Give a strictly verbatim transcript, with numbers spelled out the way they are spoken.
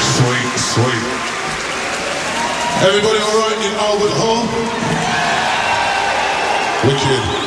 Sweet, sweet. Everybody all right in Albert Hall? Wicked.